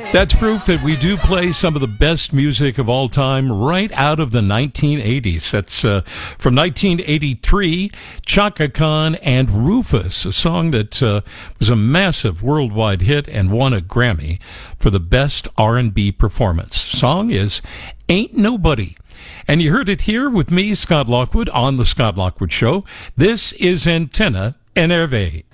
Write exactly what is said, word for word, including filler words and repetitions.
That's proof that we do play some of the best music of all time right out of the nineteen eighties. That's uh, from nineteen eighty-three, Chaka Khan and Rufus, a song that uh, was a massive worldwide hit and won a Grammy for the best R and B performance. Song is Ain't Nobody. And you heard it here with me, Scott Lockwood, on The Scott Lockwood Show. This is Antenna N R V.